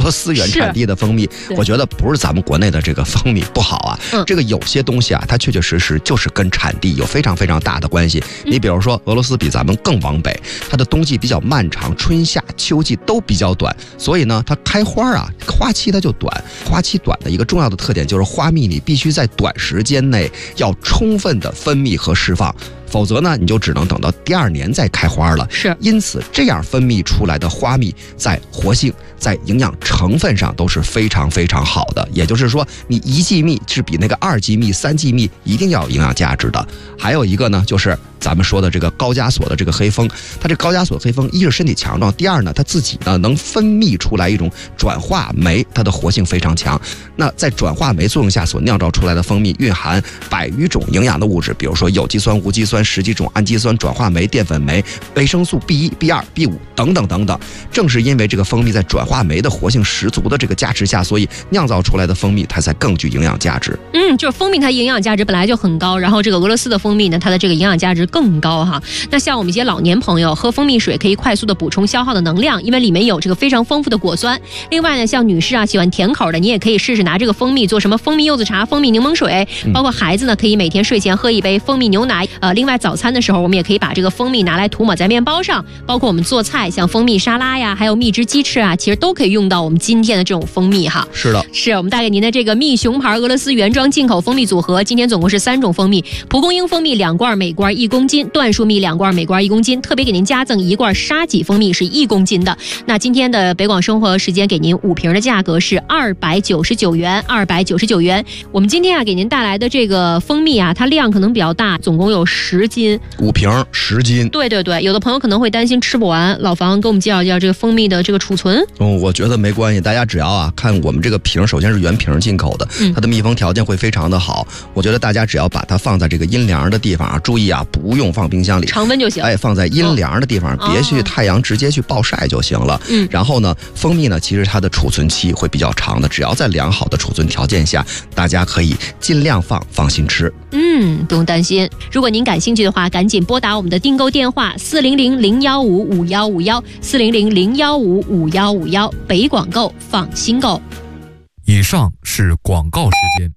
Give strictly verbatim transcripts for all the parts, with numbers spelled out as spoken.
罗斯原产地的蜂蜜，我觉得不是咱们国内的这个蜂蜜不好啊。嗯、这个有些东西啊，它确确实实就是跟产地有非常非常大的关系。嗯、你比如说，俄罗斯比咱们更往北，它的冬季比较漫长，春夏秋季都比较短，所以呢，它开花啊，花期它就短。花期短的一个重要的特点就是花蜜你必须在短时间内要充分的分泌和释放。否则呢，你就只能等到第二年再开花了。 是， 因此这样分泌出来的花蜜，在活性、在营养成分上都是非常非常好的。也就是说，你一剂蜜是比那个二剂蜜、三剂蜜一定要有营养价值的。还有一个呢，就是咱们说的这个高加索的这个黑蜂，它这高加索黑蜂，一是身体强壮，第二呢，它自己呢能分泌出来一种转化酶，它的活性非常强。那在转化酶作用下所酿造出来的蜂蜜，蕴含百余种营养的物质，比如说有机酸、无机酸、十几种氨基酸、转化酶、淀粉酶、维生素 B 一、B 二、B 五 等等等等。正是因为这个蜂蜜在转化酶的活性十足的这个加持下，所以酿造出来的蜂蜜它才更具营养价值。 嗯，就是蜂蜜它营养价值本来就很高，然后这个俄罗斯的蜂蜜呢，它的这个营养价值更高哈。那像我们一些老年朋友喝蜂蜜水可以快速的补充消耗的能量，因为里面有这个非常丰富的果酸。另外呢，像女士啊喜欢甜口的，你也可以试试拿这个蜂蜜做什么蜂蜜柚子茶、蜂蜜柠檬水，包括孩子呢可以每天睡前喝一杯蜂蜜牛奶。呃，另外早餐的时候我们也可以把这个蜂蜜拿来涂抹在面包上，包括我们做菜像蜂蜜沙拉呀，还有蜜汁鸡翅啊，其实都可以用到我们今天的这种蜂蜜哈。 是的， 是我们带给您的这个蜜熊牌俄罗斯原装进口蜂蜜组合，今天总共是三种蜂蜜：蒲公英蜂蜜两罐，每罐一公斤；椴树蜜两罐，每罐一公斤。特别给您加赠一罐沙棘蜂蜜，是一公斤的。那今天的北广生活时间给您五瓶的价格是二百九十九元，二百九十九元。我们今天啊给您带来的这个蜂蜜啊，它量可能比较大，总共有十斤， 五瓶十斤。 对对对，有的朋友可能会担心吃不完，老房给我们介绍介绍这个蜂蜜的这个储存。 嗯，我觉得没关系，大家只要啊看我们这个瓶，首先是原瓶进口的，它的密封条件会非常的好。我觉得大家只要把它放在这个阴凉的地方啊，注意啊，不用放冰箱里， 常温就行。 哎，放在阴凉的地方，哦、别去太阳直接去暴晒就行了。嗯，然后呢，蜂蜜呢，其实它的储存期会比较长的，只要在良好的储存条件下，大家可以尽量放，放心吃。 嗯，不用担心。如果您感兴趣的话，赶紧拨打我们的订购电话四零零零幺五五幺五幺四零零零幺五五幺五幺，北广购，放心购。 以上是广告时间。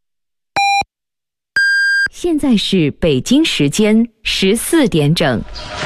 现在是北京时间十四点整。